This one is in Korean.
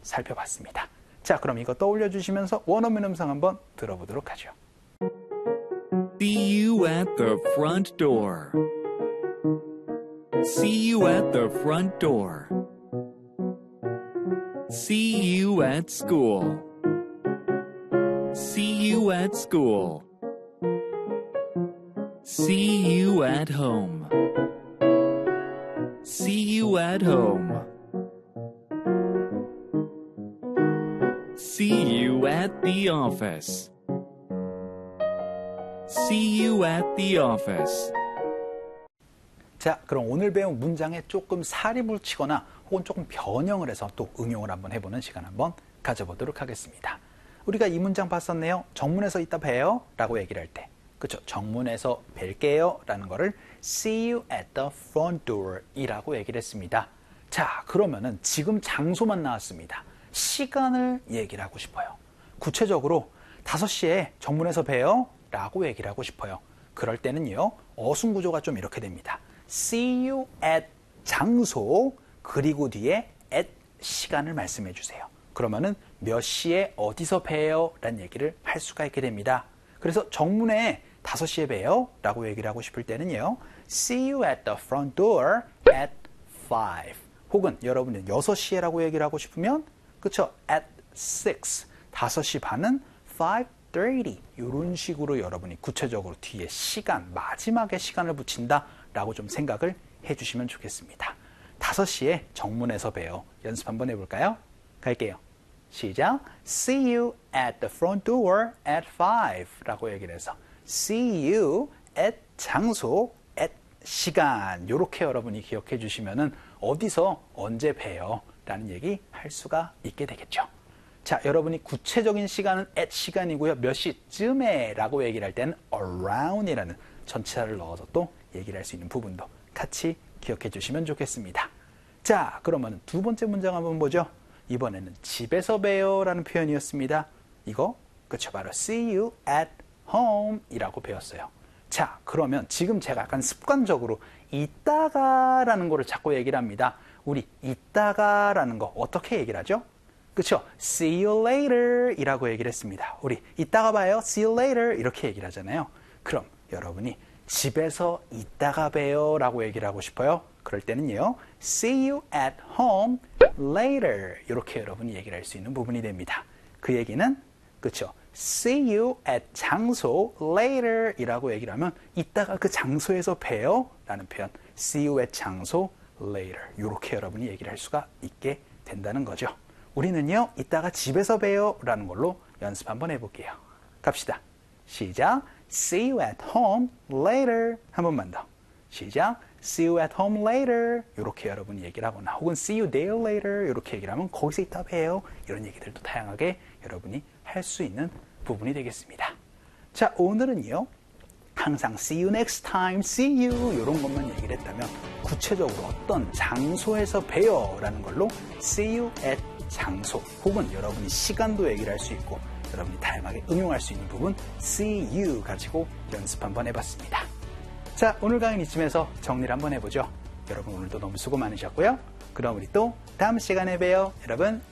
살펴봤습니다. 자, 그럼 이거 떠올려 주시면서 원어민 음성 한번 들어보도록 하죠. See you at the front door. See you at the front door. See you at school. See you at school. See you at home. See you at home. See you at the office. See you at the office. 자, 그럼 오늘 배운 문장에 조금 살이 붙이거나 혹은 조금 변형을 해서 또 응용을 한번 해보는 시간 한번 가져보도록 하겠습니다. 우리가 이 문장 봤었네요. 정문에서 이따 봬요 라고 얘기를 할 때, 그렇죠? 정문에서 뵐게요 라는 거를 See you at the front door 이라고 얘기를 했습니다. 자, 그러면은 지금 장소만 나왔습니다. 시간을 얘기를 하고 싶어요. 구체적으로 5시에 정문에서 봬요 라고 얘기를 하고 싶어요. 그럴 때는요, 어순 구조가 좀 이렇게 됩니다. See you at 장소, 그리고 뒤에 at 시간을 말씀해 주세요. 그러면은 몇 시에 어디서 봬요 라는 얘기를 할 수가 있게 됩니다. 그래서 정문에 5시에 봬요 라고 얘기를 하고 싶을 때는요, See you at the front door at 5. 혹은 여러분은 6시에 라고 얘기를 하고 싶으면, 그쵸? at 6. 5시 반은 5:30. 이런 식으로 여러분이 구체적으로 뒤에 시간, 마지막에 시간을 붙인다 라고 좀 생각을 해주시면 좋겠습니다. 5시에 정문에서 봬요. 연습 한번 해볼까요? 갈게요. 시작. See you at the front door at 5 라고 얘기를 해서 See you at 장소, at 시간, 이렇게 여러분이 기억해 주시면은 어디서 언제 봬요 라는 얘기 할 수가 있게 되겠죠. 자, 여러분이 구체적인 시간은 at 시간이고요. 몇 시쯤에 라고 얘기를 할 때는 around 이라는 전치사를 넣어서 또 얘기를 할 수 있는 부분도 같이 기억해 주시면 좋겠습니다. 자, 그러면 두 번째 문장 한번 보죠. 이번에는 집에서 봬요 라는 표현이었습니다. 이거, 그쵸, 바로 see you at home 이라고 배웠어요. 자, 그러면 지금 제가 약간 습관적으로 이따가 라는 거를 자꾸 얘기를 합니다. 우리 이따가 라는 거 어떻게 얘기를 하죠? 그쵸? See you later 이라고 얘기를 했습니다. 우리 이따가 봐요. See you later 이렇게 얘기를 하잖아요. 그럼 여러분이 집에서 이따가 봬요 라고 얘기를 하고 싶어요. 그럴 때는요, See you at home later 이렇게 여러분이 얘기를 할 수 있는 부분이 됩니다. 그 얘기는, 그쵸? See you at 장소 later 이라고 얘기를 하면 이따가 그 장소에서 봬요 라는 표현, See you at 장소 later 이렇게 여러분이 얘기를 할 수가 있게 된다는 거죠. 우리는요, 이따가 집에서 봬요 라는 걸로 연습 한번 해볼게요. 갑시다. 시작. See you at home later. 한 번만 더. 시작. See you at home later. 이렇게 여러분이 얘기를 하거나, 혹은 see you there later 이렇게 얘기를 하면 거기서 이따 봬요. 이런 얘기들도 다양하게 여러분이 할 수 있는 부분이 되겠습니다. 자, 오늘은요, 항상 see you next time, see you 이런 것만 얘기를 했다면 구체적으로 어떤 장소에서 봬요 라는 걸로 see you at 장소, 혹은 여러분이 시간도 얘기를 할 수 있고 여러분이 다양하게 응용할 수 있는 부분 see you 가지고 연습 한번 해봤습니다. 자, 오늘 강의는 이쯤에서 정리를 한번 해보죠. 여러분 오늘도 너무 수고 많으셨고요. 그럼 우리 또 다음 시간에 봬요. 여러분